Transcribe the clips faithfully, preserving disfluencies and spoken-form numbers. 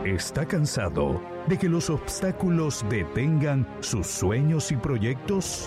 ¿Está cansado de que los obstáculos detengan sus sueños y proyectos?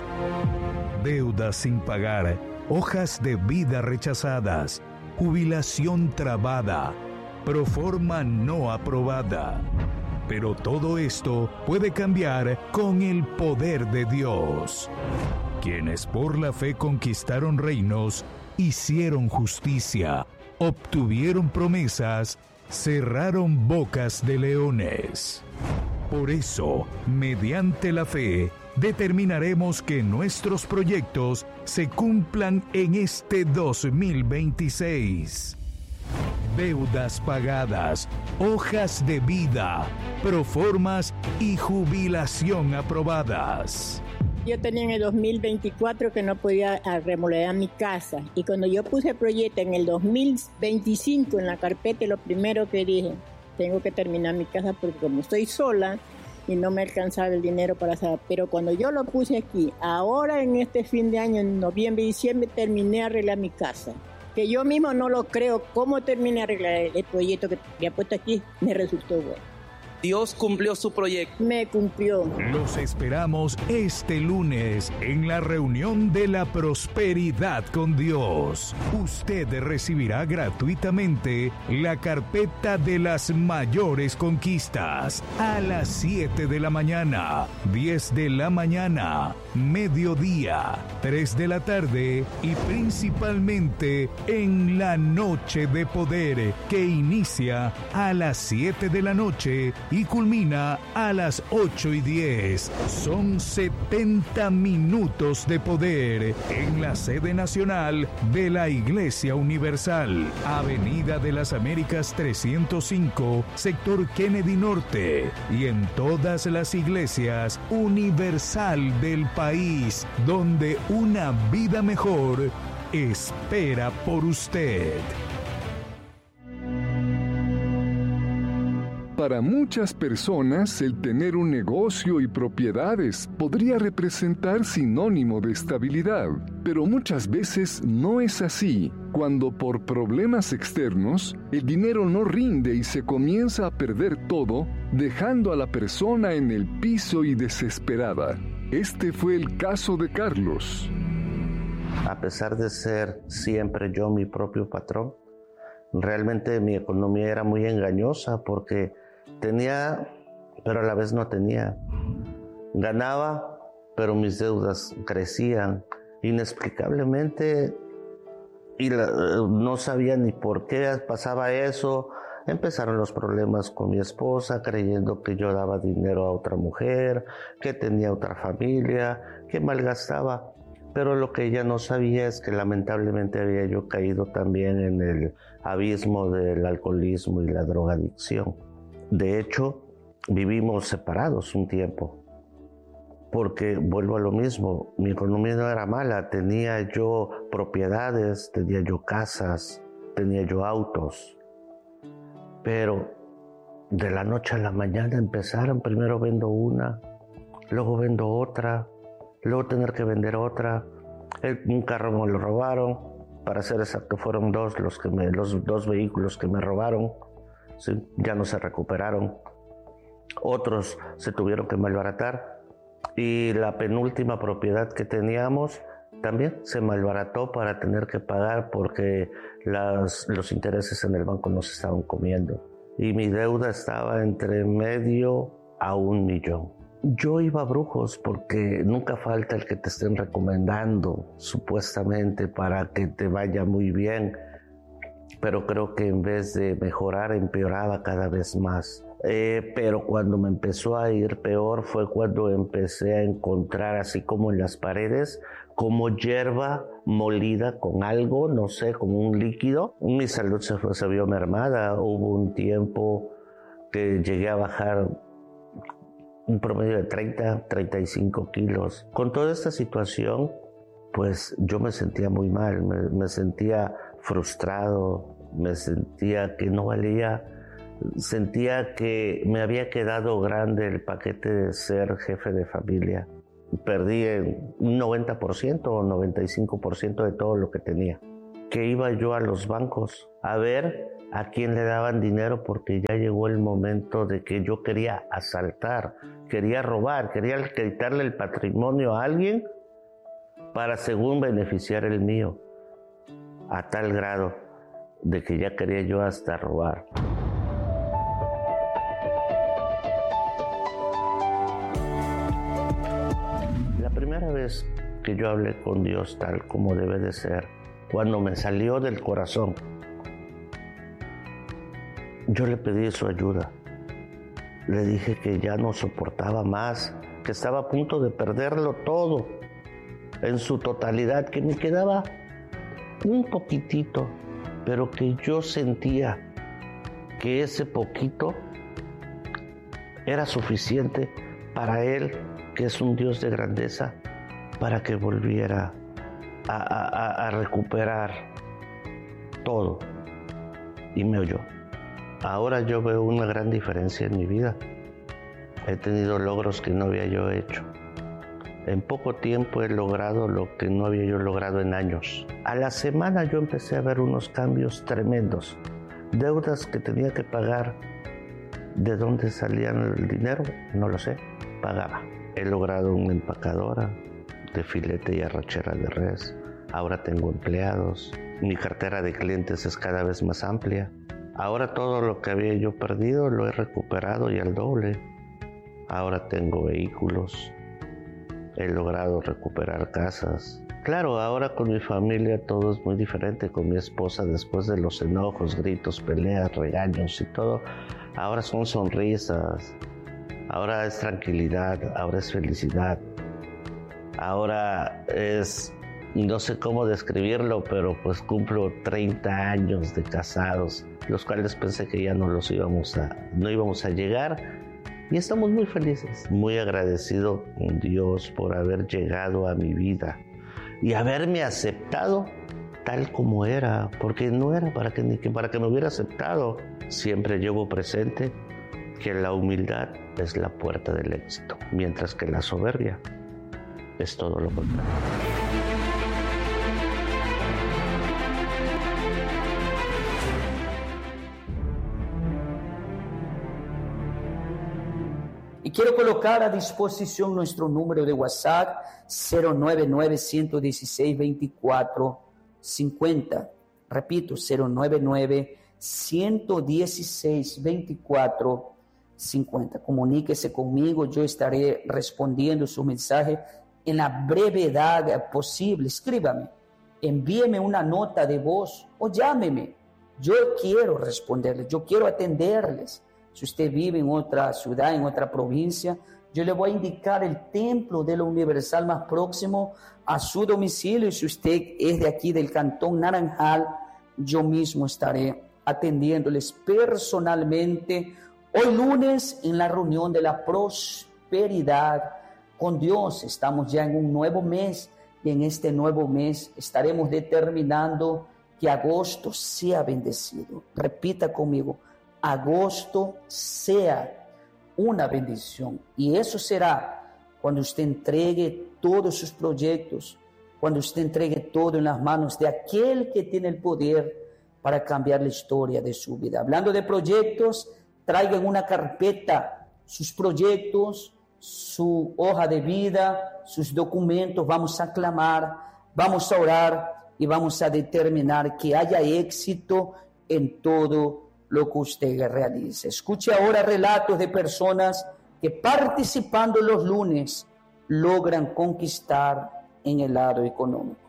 Deudas sin pagar, hojas de vida rechazadas, jubilación trabada, proforma no aprobada. Pero todo esto puede cambiar con el poder de Dios. Quienes por la fe conquistaron reinos, hicieron justicia, obtuvieron promesas, cerraron bocas de leones. Por eso, mediante la fe, determinaremos que nuestros proyectos se cumplan en este dos mil veintiséis. Deudas pagadas, hojas de vida, proformas y jubilación aprobadas. Yo tenía en el dos mil veinticuatro que no podía remodelar mi casa, y cuando yo puse el proyecto en el dos mil veinticinco en la carpeta, lo primero que dije, tengo que terminar mi casa porque como estoy sola y no me alcanzaba el dinero para hacer. Pero cuando yo lo puse aquí, ahora en este fin de año, en noviembre y diciembre, terminé de arreglar mi casa. Que yo mismo no lo creo, cómo terminé de arreglar el proyecto que había puesto aquí, me resultó bueno. Dios cumplió su proyecto. Me cumplió. Los esperamos este lunes en la reunión de la prosperidad con Dios. Usted recibirá gratuitamente la carpeta de las mayores conquistas a las siete de la mañana, diez de la mañana, mediodía, tres de la tarde y principalmente en la noche de poder que inicia a las siete de la noche y culmina a las ocho y diez. Son setenta minutos de poder en la sede nacional de la Iglesia Universal, Avenida de las Américas trescientos cinco, sector Kennedy Norte, y en todas las iglesias universal del país, donde una vida mejor espera por usted. Para muchas personas, el tener un negocio y propiedades podría representar sinónimo de estabilidad, pero muchas veces no es así. Cuando por problemas externos, el dinero no rinde y se comienza a perder todo, dejando a la persona en el piso y desesperada. Este fue el caso de Carlos. A pesar de ser siempre yo mi propio patrón, realmente mi economía era muy engañosa porque tenía, pero a la vez no tenía. Ganaba, pero mis deudas crecían inexplicablemente y la, no sabía ni por qué pasaba eso. Empezaron los problemas con mi esposa, creyendo que yo daba dinero a otra mujer, que tenía otra familia, que malgastaba. Pero lo que ella no sabía es que lamentablemente había yo caído también en el abismo del alcoholismo y la drogadicción. De hecho, vivimos separados un tiempo, porque vuelvo a lo mismo, mi economía no era mala, tenía yo propiedades, tenía yo casas, tenía yo autos, pero de la noche a la mañana empezaron, primero vendo una, luego vendo otra, luego tener que vender otra, el, un carro me lo robaron, para ser exacto fueron dos los, que me, los dos vehículos que me robaron, ¿sí? Ya no se recuperaron, otros se tuvieron que malbaratar y la penúltima propiedad que teníamos también se malbarató para tener que pagar porque las, los intereses en el banco nos estaban comiendo y mi deuda estaba entre medio a un millón. Yo iba a brujos porque nunca falta el que te estén recomendando supuestamente para que te vaya muy bien, pero creo que en vez de mejorar empeoraba cada vez más. Eh, pero cuando me empezó a ir peor fue cuando empecé a encontrar así como en las paredes como hierba molida con algo, no sé, como un líquido. Mi salud se, fue, se vio mermada. Hubo un tiempo que llegué a bajar un promedio de treinta, treinta y cinco kilos. Con toda esta situación, pues yo me sentía muy mal, me, me sentía frustrado, me sentía que no valía, sentía que me había quedado grande el paquete de ser jefe de familia. Perdí un noventa por ciento o noventa y cinco por ciento de todo lo que tenía. que iba yo a los bancos a ver a quién le daban dinero, porque ya llegó el momento de que yo quería asaltar, quería robar, quería quitarle el patrimonio a alguien para según beneficiar el mío, a tal grado de que ya quería yo hasta robar. La primera vez que yo hablé con Dios tal como debe de ser, cuando me salió del corazón, yo le pedí su ayuda. Le dije que ya no soportaba más, que estaba a punto de perderlo todo, en su totalidad, que me quedaba un poquitito, pero que yo sentía que ese poquito era suficiente para Él, que es un Dios de grandeza, para que volviera a, a, a recuperar todo. Y me oyó. Ahora yo veo una gran diferencia en mi vida. He tenido logros que no había yo hecho. En poco tiempo he logrado lo que no había yo logrado en años. A la semana yo empecé a ver unos cambios tremendos. Deudas que tenía que pagar. ¿De dónde salían el dinero? No lo sé. Pagaba. He logrado una empacadora de filete y arrachera de res. Ahora tengo empleados. Mi cartera de clientes es cada vez más amplia. Ahora todo lo que había yo perdido lo he recuperado y al doble. Ahora tengo vehículos. He logrado recuperar casas. Claro, ahora con mi familia todo es muy diferente. Con mi esposa, después de los enojos, gritos, peleas, regaños y todo, ahora son sonrisas. Ahora es tranquilidad, ahora es felicidad. Ahora es, no sé cómo describirlo, pero pues cumplo treinta años de casados, los cuales pensé que ya no los íbamos a, no íbamos a llegar. Y estamos muy felices, muy agradecido con Dios por haber llegado a mi vida y haberme aceptado tal como era, porque no era para que, ni que para que me hubiera aceptado. Siempre llevo presente que la humildad es la puerta del éxito, mientras que la soberbia es todo lo contrario. Y quiero colocar a disposición nuestro número de WhatsApp cero nueve nueve, uno uno seis, dos cuatro cinco cero. Repito, cero nueve nueve, uno uno seis, dos cuatro cinco cero. Comuníquese conmigo, yo estaré respondiendo su mensaje en la brevedad posible. Escríbame, envíeme una nota de voz o llámeme. Yo quiero responderles, yo quiero atenderles. Si usted vive en otra ciudad, en otra provincia, yo le voy a indicar el templo de lo universal más próximo a su domicilio. Y si usted es de aquí del Cantón Naranjal, yo mismo estaré atendiéndoles personalmente hoy lunes en la reunión de la prosperidad con Dios. Estamos ya en un nuevo mes y en este nuevo mes estaremos determinando que agosto sea bendecido. Repita conmigo. Agosto sea una bendición, y eso será cuando usted entregue todos sus proyectos, cuando usted entregue todo en las manos de aquel que tiene el poder para cambiar la historia de su vida. Hablando de proyectos, traigan una carpeta sus proyectos, su hoja de vida, sus documentos. Vamos a clamar, vamos a orar y vamos a determinar que haya éxito en todo lo que usted realice. Escuche ahora relatos de personas que participando los lunes logran conquistar en el lado económico.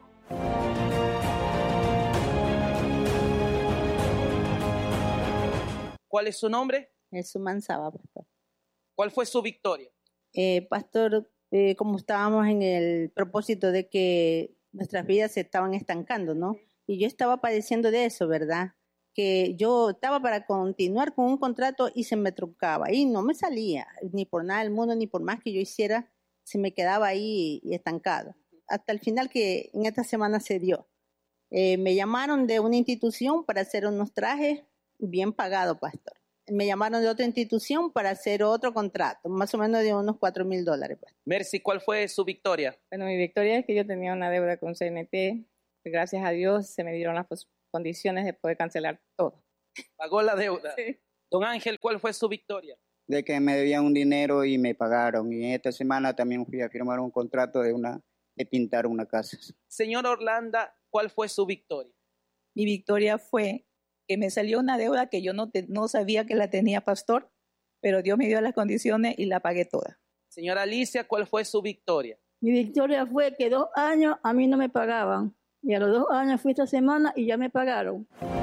¿Cuál es su nombre? Jesús Manzaba, pastor. ¿Cuál fue su victoria? Eh, pastor, eh, como estábamos en el propósito de que nuestras vidas se estaban estancando, ¿no? Y yo estaba padeciendo de eso, ¿verdad? Que yo estaba para continuar con un contrato y se me truncaba y no me salía, ni por nada del mundo, ni por más que yo hiciera, se me quedaba ahí estancado. Hasta el final que en esta semana se dio. Eh, me llamaron de una institución para hacer unos trajes bien pagados, pastor. Me llamaron de otra institución para hacer otro contrato, más o menos de unos cuatro mil dólares. Pastor. Mercy, ¿cuál fue su victoria? Bueno, mi victoria es que yo tenía una deuda con C N T gracias a Dios se me dieron las condiciones de poder cancelar todo. Pagó la deuda. Sí. Don Ángel, ¿cuál fue su victoria? De que me debían un dinero y me pagaron. Y esta semana también fui a firmar un contrato de, una, de pintar una casa. Señor Orlando, ¿cuál fue su victoria? Mi victoria fue que me salió una deuda que yo no, te, no sabía que la tenía, pastor, pero Dios me dio las condiciones y la pagué toda. Señora Alicia, ¿cuál fue su victoria? Mi victoria fue que dos años a mí no me pagaban. Y a los dos años fui esta semana y ya me pagaron.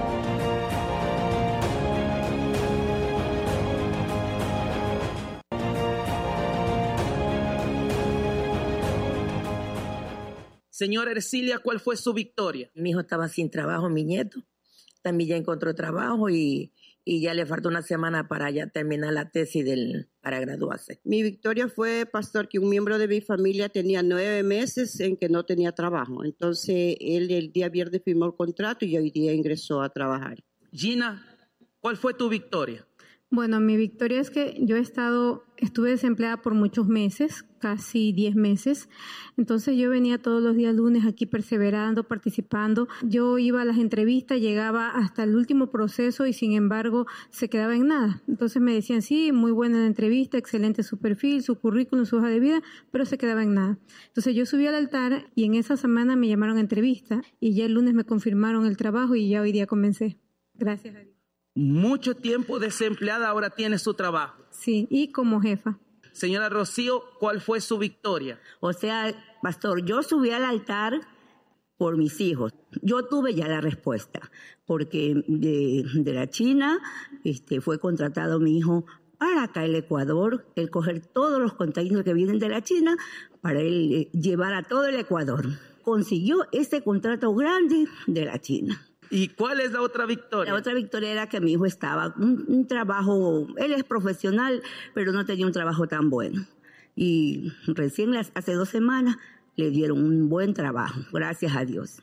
Señora Ercilia, ¿cuál fue su victoria? Mi hijo estaba sin trabajo, mi nieto. También ya encontró trabajo y, y ya le falta una semana para ya terminar la tesis del, para graduarse. Mi victoria fue, pastor, que un miembro de mi familia tenía nueve meses en que no tenía trabajo. Entonces, él el día viernes firmó el contrato y hoy día ingresó a trabajar. Gina, ¿cuál fue tu victoria? Bueno, mi victoria es que yo he estado, estuve desempleada por muchos meses, casi diez meses. Entonces yo venía todos los días lunes aquí perseverando, participando. Yo iba a las entrevistas, llegaba hasta el último proceso y sin embargo se quedaba en nada. Entonces me decían, sí, muy buena la entrevista, excelente su perfil, su currículum, su hoja de vida, pero se quedaba en nada. Entonces yo subí al altar y en esa semana me llamaron a entrevista y ya el lunes me confirmaron el trabajo y ya hoy día comencé. Gracias a Dios. Mucho tiempo desempleada, ahora tiene su trabajo. Sí, y como jefa. Señora Rocío, ¿cuál fue su victoria? O sea, pastor, yo subí al altar por mis hijos. Yo tuve ya la respuesta, porque de, de la China este, fue contratado mi hijo para acá el Ecuador, el coger todos los containers que vienen de la China para él eh, llevar a todo el Ecuador. Consiguió ese contrato grande de la China. ¿Y cuál es la otra victoria? La otra victoria era que mi hijo estaba un, un trabajo, él es profesional, pero no tenía un trabajo tan bueno. Y recién hace dos semanas le dieron un buen trabajo, gracias a Dios.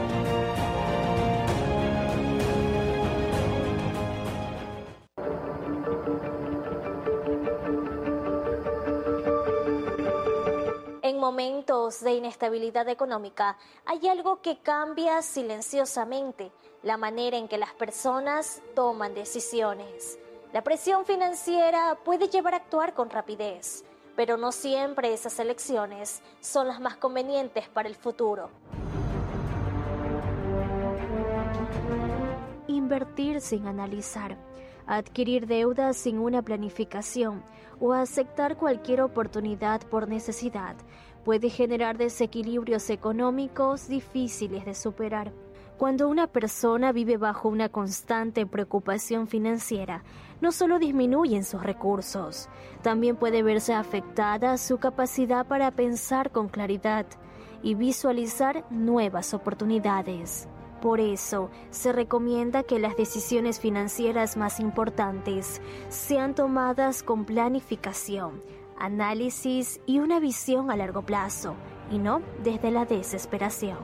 En momentos de inestabilidad económica, hay algo que cambia silenciosamente la manera en que las personas toman decisiones. La presión financiera puede llevar a actuar con rapidez, pero no siempre esas elecciones son las más convenientes para el futuro. Invertir sin analizar, adquirir deudas sin una planificación o aceptar cualquier oportunidad por necesidad puede generar desequilibrios económicos difíciles de superar. Cuando una persona vive bajo una constante preocupación financiera, no solo disminuyen sus recursos, también puede verse afectada su capacidad para pensar con claridad y visualizar nuevas oportunidades. Por eso, se recomienda que las decisiones financieras más importantes sean tomadas con planificación, análisis y una visión a largo plazo, y no desde la desesperación.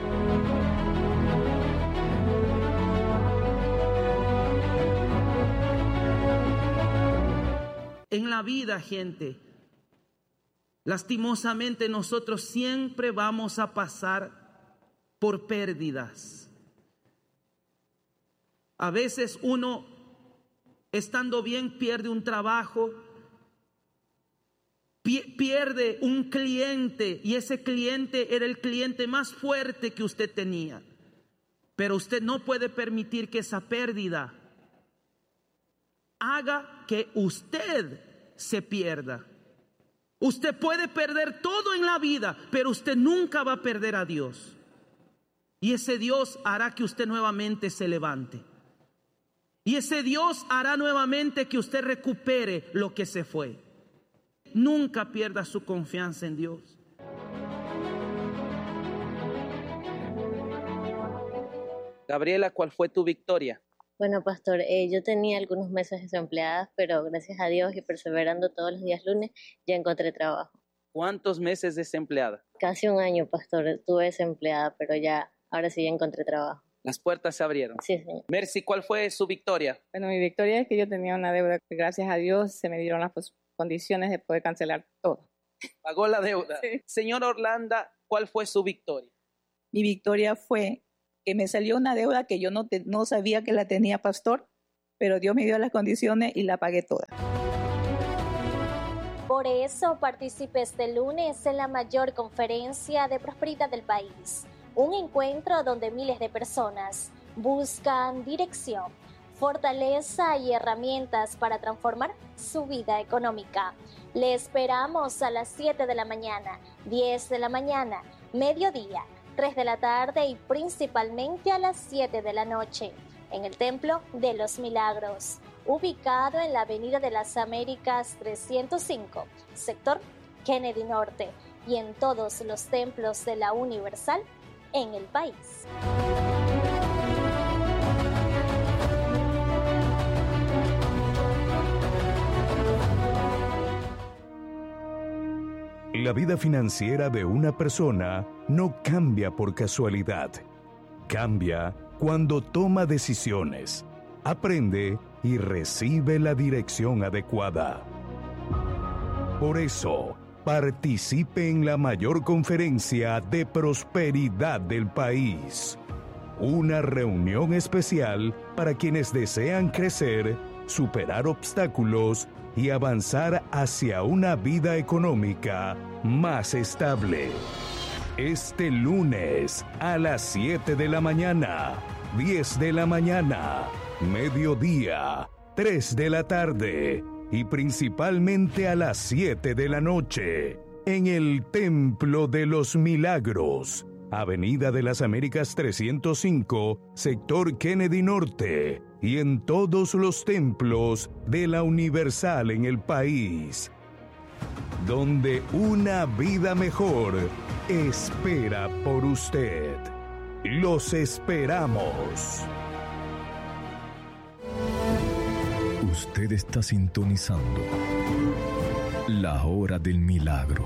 En la vida, gente, lastimosamente nosotros siempre vamos a pasar por pérdidas. A veces uno, estando bien, pierde un trabajo, pi- pierde un cliente y ese cliente era el cliente más fuerte que usted tenía. Pero usted no puede permitir que esa pérdida haga que usted se pierda. Usted puede perder todo en la vida, pero usted nunca va a perder a Dios. Y ese Dios hará que usted nuevamente se levante. Y ese Dios hará nuevamente que usted recupere lo que se fue. Nunca pierda su confianza en Dios. Gabriela, ¿cuál fue tu victoria? Bueno, pastor, eh, yo tenía algunos meses desempleada, pero gracias a Dios y perseverando todos los días lunes, ya encontré trabajo. ¿Cuántos meses desempleada? Casi un año, pastor, estuve desempleada, pero ya, ahora sí ya encontré trabajo. Las puertas se abrieron. Sí, señor. Mercy, ¿cuál fue su victoria? Bueno, mi victoria es que yo tenía una deuda que gracias a Dios se me dieron las condiciones de poder cancelar todo. Pagó la deuda. Sí. Señor Orlando, ¿cuál fue su victoria? Mi victoria fue que me salió una deuda que yo no, te, no sabía que la tenía, pastor, pero Dios me dio las condiciones y la pagué toda. Por eso participe este lunes en la mayor conferencia de prosperidad del país, un encuentro donde miles de personas buscan dirección, fortaleza y herramientas para transformar su vida económica. Le esperamos a las siete de la mañana, diez de la mañana, mediodía, tres de la tarde y principalmente a las siete de la noche, en el Templo de los Milagros, ubicado en la Avenida de las Américas trescientos cinco, sector Kennedy Norte, y en todos los templos de la Universal en el país. La vida financiera de una persona no cambia por casualidad. Cambia cuando toma decisiones, aprende y recibe la dirección adecuada. Por eso, participe en la mayor conferencia de prosperidad del país. Una reunión especial para quienes desean crecer, superar obstáculos y avanzar hacia una vida económica más estable. Este lunes a las siete de la mañana, diez de la mañana, mediodía, tres de la tarde y principalmente a las siete de la noche en el Templo de los Milagros, Avenida de las Américas trescientos cinco, sector Kennedy Norte, y en todos los templos de la Universal en el país, donde una vida mejor espera por usted. Los esperamos. Usted está sintonizando La Hora del Milagro.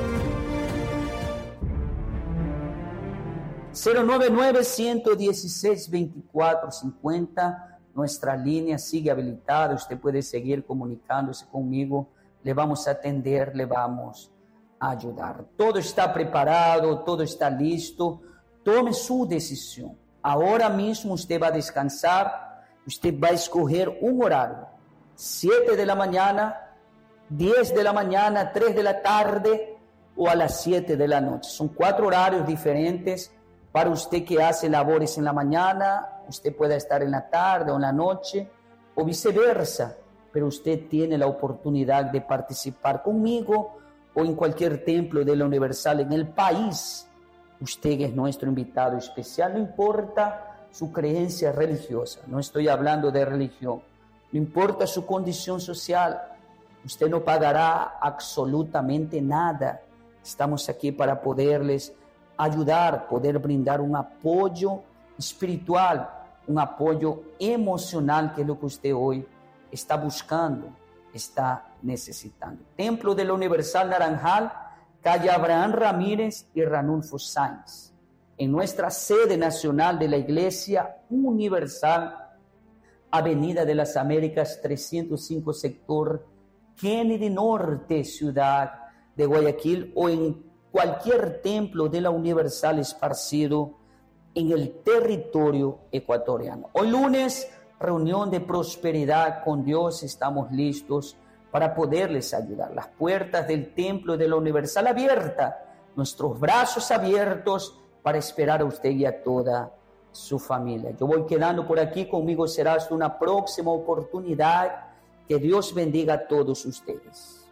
cero nueve nueve, uno uno seis, dos cuatro cinco cero. Nuestra línea sigue habilitada. Usted puede seguir comunicándose conmigo. Le vamos a atender, le vamos a ayudar. Todo está preparado, todo está listo. Tome su decisión. Ahora mismo usted va a descansar. Usted va a escoger un horario. siete de la mañana, diez de la mañana, tres de la tarde o a las siete de la noche. Son cuatro horarios diferentes. Para usted que hace labores en la mañana, usted puede estar en la tarde o en la noche, o viceversa, pero usted tiene la oportunidad de participar conmigo o en cualquier templo de la Universal en el país. Usted es nuestro invitado especial, no importa su creencia religiosa, no estoy hablando de religión, no importa su condición social, usted no pagará absolutamente nada. Estamos aquí para poderles ayudar, poder brindar un apoyo espiritual, un apoyo emocional, que es lo que usted hoy está buscando, está necesitando. Templo de la Universal Naranjal, calle Abraham Ramírez y Ranulfo Sáenz, en nuestra sede nacional de la Iglesia Universal, Avenida de las Américas trescientos cinco, sector Kennedy Norte, ciudad de Guayaquil, o en cualquier templo de la Universal esparcido en el territorio ecuatoriano. Hoy lunes, reunión de prosperidad con Dios. Estamos listos para poderles ayudar. Las puertas del templo de la Universal abiertas, nuestros brazos abiertos para esperar a usted y a toda su familia. Yo voy quedando por aquí, conmigo será hasta una próxima oportunidad. Que Dios bendiga a todos ustedes.